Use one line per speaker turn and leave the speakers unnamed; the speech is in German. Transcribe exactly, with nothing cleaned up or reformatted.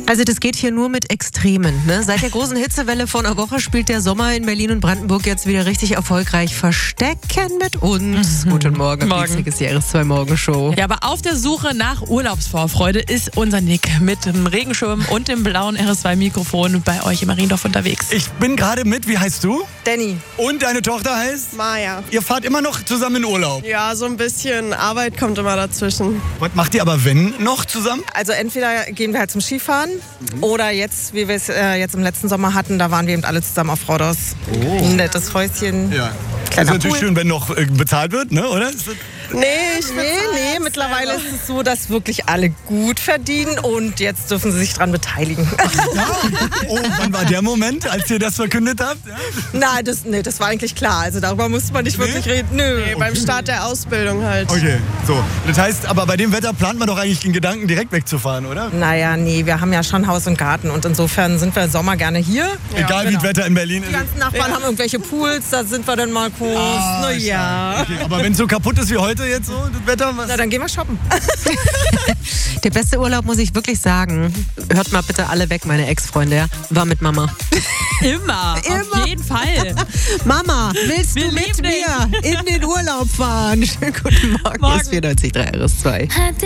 Also das geht hier nur mit Extremen. Ne? Seit der großen Hitzewelle vor einer Woche spielt der Sommer in Berlin und Brandenburg jetzt wieder richtig erfolgreich. Verstecken mit uns. Mhm. Guten Morgen,
Morgen.
Ist die R S zwei Morgenshow.
Ja, aber auf der Suche nach Urlaubsvorfreude ist unser Nick mit dem Regenschirm und dem blauen R S zwei Mikrofon bei euch in Mariendorf unterwegs.
Ich bin gerade mit, wie heißt du?
Danny.
Und deine Tochter heißt?
Maja.
Ihr fahrt immer noch zusammen in Urlaub.
Ja, so ein bisschen Arbeit kommt immer dazwischen.
Was macht ihr aber wenn noch zusammen?
Also entweder gehen wir halt zum Skifahren mhm. oder jetzt, wie wir es äh, jetzt im letzten Sommer hatten, da waren wir eben alle zusammen auf Rhodos.
Oh.
Ein nettes Häuschen.
Ja.
Kleiner
ist natürlich
Pool.
schön, wenn noch äh, bezahlt wird, ne? Oder? Ist das
Nee, ich nee, nee. Mittlerweile ist es so, dass wirklich alle gut verdienen und jetzt dürfen sie sich dran beteiligen.
Ja. Oh, wann war der Moment, als ihr das verkündet habt? Ja.
Nein, das, nee, das war eigentlich klar. Also darüber musste man nicht
Nee?
wirklich reden. Nö,
Okay.
beim Start der Ausbildung halt.
Okay, so. Das heißt, aber bei dem Wetter plant man doch eigentlich den Gedanken, direkt wegzufahren, oder?
Naja, nee, wir haben ja schon Haus und Garten und insofern sind wir im Sommer gerne hier.
Egal wie
genau.
das Wetter in Berlin
Die
ist.
ganzen Nachbarn haben irgendwelche Pools, da sind wir dann mal kurz.
Ah,
Na ja.
Okay, aber wenn es so kaputt ist wie heute jetzt so, das Wetter, was?
Na, dann gehen wir shoppen.
Der beste Urlaub, muss ich wirklich sagen, hört mal bitte alle weg, meine Ex-Freunde, ja, war mit Mama.
Immer,
Immer.
auf jeden Fall.
Mama, willst
Wir
du mit
lieben dich.
mir in den Urlaub fahren? Schönen guten Morgen,
Morgen.
ist vierundneunzig Komma drei R S zwei.